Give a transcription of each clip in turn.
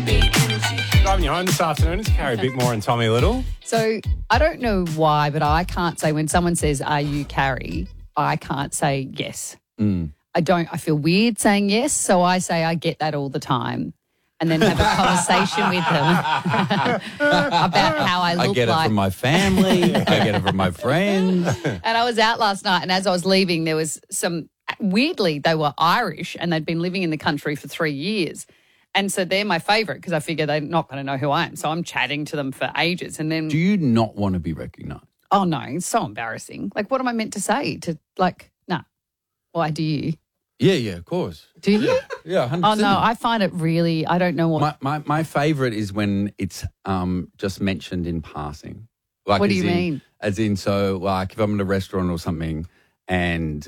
Driving you home this afternoon is Carrie Bickmore and Tommy Little. So I don't know why, but I can't say when someone says, "Are you Carrie?" I can't say yes. I feel weird saying yes, so I say I get that all the time. And then have a conversation with them about how I look like. I get it from my family. I get it from my friends. And I was out last night, and as I was leaving, there was some, weirdly, they were Irish and they'd been living in the country for 3 years. And so they're my favourite because I figure they're not going to know who I am. So I'm chatting to them for ages. And then, do you not want to be recognised? Oh, no, it's so embarrassing. Like, what am I meant to say? Nah. Why do you? Yeah, of course. Do you? Yeah, 100%. Oh, no, I find it really, I don't know what. My favourite is when it's just mentioned in passing. Like, what do you mean? As in, so, like, if I'm in a restaurant or something and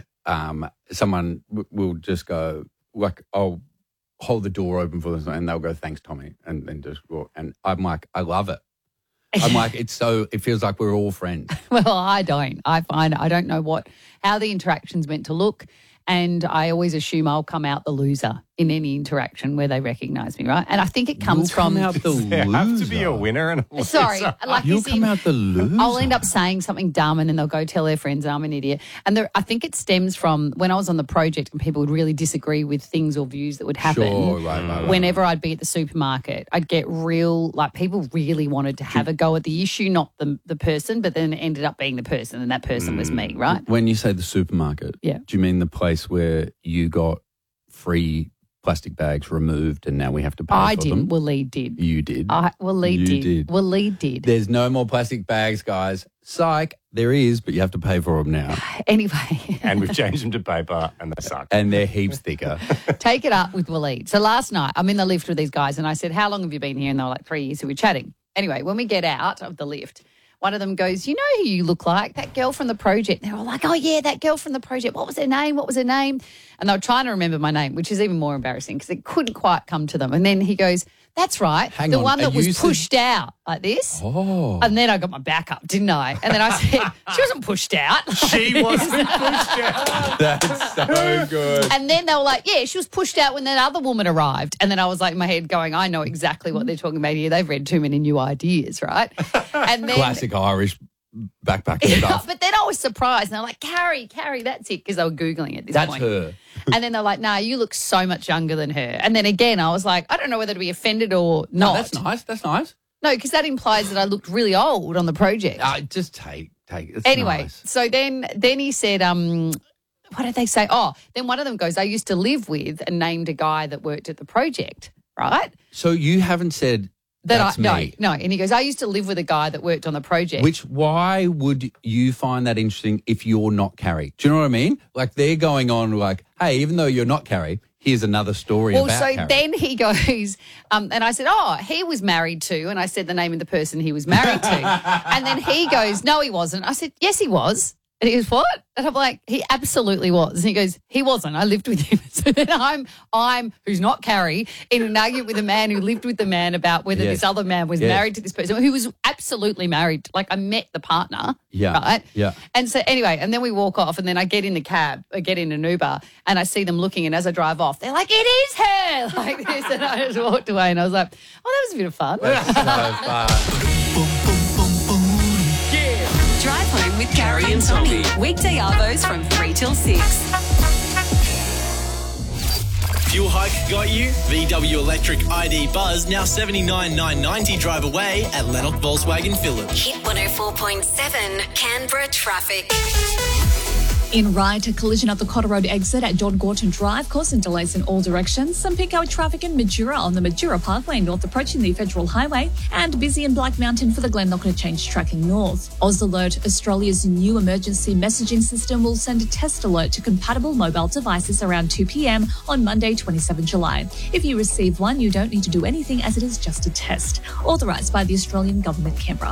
someone will just go, like, I'll hold the door open for them and they'll go, "Thanks, Tommy," and then just walk. And I'm like, I love it. I'm like, it feels like we're all friends. Well, I don't. I find I don't know how the interaction's meant to look. And I always assume I'll come out the loser in any interaction where they recognise me, right? And I think it comes from... Out the loser. There have to be a winner and a loser. Sorry. Like you'll come out the loser. I'll end up saying something dumb and then they'll go tell their friends I'm an idiot. And I think it stems from when I was on the project and people would really disagree with things or views that would happen. Sure, right. Whenever I'd be at the supermarket, I'd get people really wanted to have a go at the issue, not the person, but then it ended up being the person and that person was me, right? When you say the supermarket, yeah, do you mean the place where you got free plastic bags removed and now we have to pay for them? I didn't. Waleed did. You did? Waleed did. Waleed did. There's no more plastic bags, guys. Psych. There is, but you have to pay for them now. Anyway. And we've changed them to paper and they suck. And they're heaps thicker. Take it up with Waleed. So last night I'm in the lift with these guys and I said, "How long have you been here?" And they were like, 3 years. So we're chatting. Anyway, when we get out of the lift, one of them goes, "You know who you look like? That girl from the project." They're all like, "Oh, yeah, that girl from the project. What was her name? What was her name?" And they were trying to remember my name, which is even more embarrassing because it couldn't quite come to them. And then he goes, "That's right, the one that was pushed out like this." Oh. And then I got my back up, didn't I? And then I said, "She wasn't pushed out." She wasn't pushed out. That's so good. And then they were like, "Yeah, she was pushed out when that other woman arrived." And then I was like in my head going, I know exactly what they're talking about here. They've read too many new ideas, right? And then classic Irish backpacking stuff. But then I was surprised. And they're like, Carrie, that's it, because they were Googling at this point. That's her. And then they're like, "Nah, you look so much younger than her." And then again, I was like, I don't know whether to be offended or not. No, that's nice. No, because that implies that I looked really old on the project. Just take it. It's anyway, nice. So then he said, what did they say? Oh, then one of them goes, "I used to live with," and named a guy that worked at the project, right? So you haven't said that's me. No. And he goes, "I used to live with a guy that worked on the project." Why would you find that interesting if you're not Carrie? Do you know what I mean? Like they're going on like, "Hey, even though you're not Carrie, here's another story about Carrie." So then he goes, and I said, "Oh, he was married to," and I said the name of the person he was married to. And then he goes, "No, he wasn't." I said, "Yes, he was." And he goes, "What?" And I'm like, "He absolutely was." And he goes, "He wasn't. I lived with him." So then I'm who's not Carrie, in an argument with a man who lived with the man about whether this other man was married to this person, who was absolutely married. Like I met the partner, right? Yeah. And so anyway, and then we walk off, and then I get in the cab, I get in an Uber, and I see them looking, and as I drive off, they're like, "It is her!" Like this, and I just walked away, and I was like, "Oh, that was a bit of fun." That's so fun. Drive home with Carrie and Tommy. Weekday arvos from 3 till 6. Fuel hike got you? VW Electric ID Buzz now $79,990 drive away at Lennox Volkswagen Phillip. Hit 104.7 Canberra traffic. In Ryde, a collision at the Cotter Road exit at John Gorton Drive causing delays in all directions. Some peak hour traffic in Majura on the Majura Parkway north approaching the Federal Highway, and busy in Black Mountain for the Glenlock Interchange tracking north. Oz Alert, Australia's new emergency messaging system, will send a test alert to compatible mobile devices around 2 p.m. on Monday, 27 July. If you receive one, you don't need to do anything as it is just a test. Authorised by the Australian Government, Canberra.